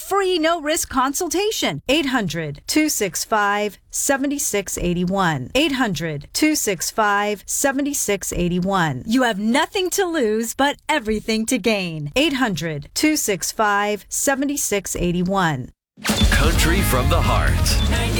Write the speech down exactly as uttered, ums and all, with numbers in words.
free no-risk consultation. eight hundred, two six five, seven six eight one. eight hundred, two six five, seven six eight one. You have nothing to lose, but everything to gain. eight hundred, two six five, seven six eight one. Country from the Heart.